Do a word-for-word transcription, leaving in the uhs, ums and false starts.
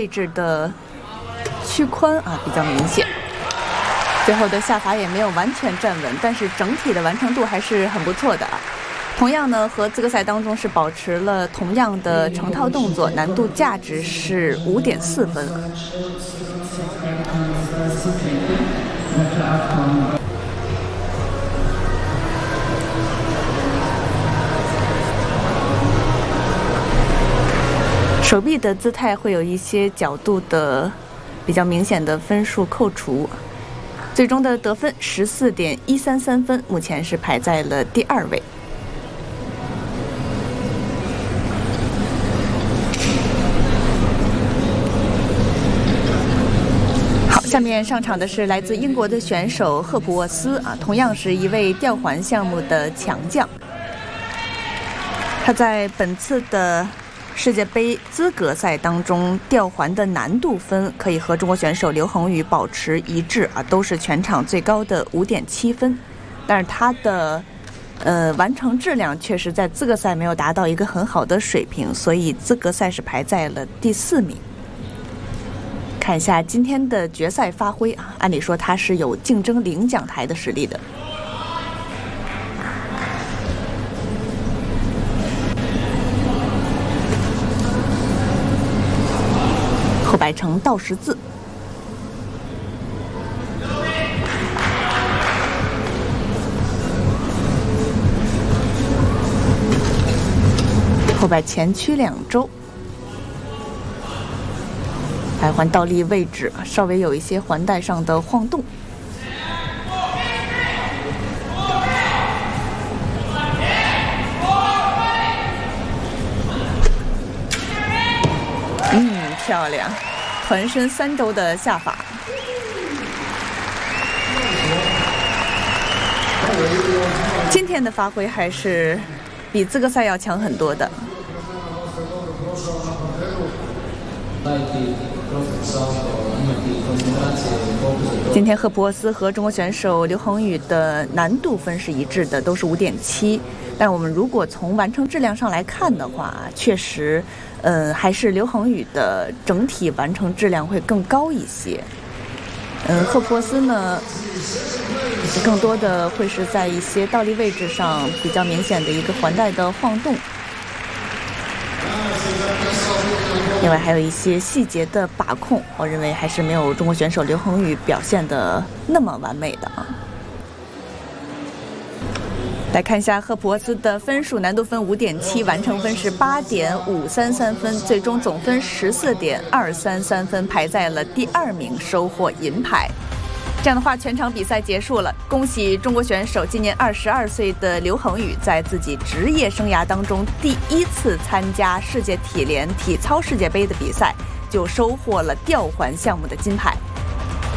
置的屈髋啊比较明显。最后的下法也没有完全站稳，但是整体的完成度还是很不错的啊。同样呢，和资格赛当中是保持了同样的成套动作，难度价值是五点四分。手臂的姿态会有一些角度的比较明显的分数扣除，最终的得分十四点一三三分，目前是排在了第二位。好，下面上场的是来自英国的选手赫普沃斯啊，同样是一位吊环项目的强将。他在本次的世界杯资格赛当中，吊环的难度分可以和中国选手刘恒宇保持一致啊，都是全场最高的五点七分。但是他的呃完成质量确实在资格赛没有达到一个很好的水平，所以资格赛是排在了第四名。看一下今天的决赛发挥啊，按理说他是有竞争领奖台的实力的。后摆成倒十字，后摆前屈两周，摆环倒立位置稍微有一些环带上的晃动。嗯，漂亮，团身三周的下法。今天的发挥还是比资格赛要强很多的。今天赫普沃斯和中国选手刘恒宇的难度分是一致的，都是五点七。但我们如果从完成质量上来看的话，确实，呃，还是刘恒宇的整体完成质量会更高一些。嗯，赫普沃斯呢，更多的会是在一些倒立位置上比较明显的一个环带的晃动。另外还有一些细节的把控，我认为还是没有中国选手刘恒宇表现的那么完美的啊。来看一下赫普沃斯的分数，难度分五点七，完成分是八点五三三分，最终总分十四点二三三分，排在了第二名，收获银牌。这样的话，全场比赛结束了，恭喜中国选手今年二十二岁的刘恒宇，在自己职业生涯当中第一次参加世界体联体操世界杯的比赛，就收获了吊环项目的金牌。